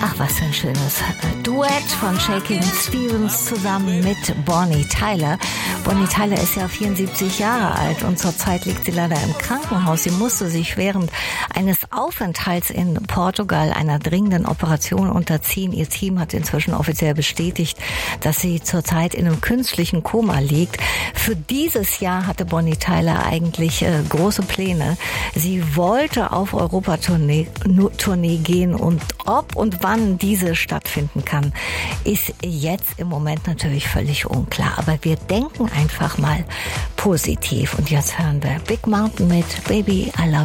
Ach, was für ein schönes Duett von Shakin' Stevens zusammen mit Bonnie Tyler. Bonnie Tyler ist ja 74 Jahre alt und zurzeit liegt sie leider im Krankenhaus. Sie musste sich während eines Aufenthalts in Portugal einer dringenden Operation unterziehen. Ihr Team hat inzwischen offiziell bestätigt, dass sie zurzeit in einem künstlichen Koma liegt. Für dieses Jahr hatte Bonnie Tyler eigentlich große Pläne. Sie wollte auf Europatournee gehen und ob und wann diese stattfinden kann, ist jetzt im Moment natürlich völlig unklar. Aber wir denken einfach mal positiv. Und jetzt hören wir Big Mountain mit Baby I Love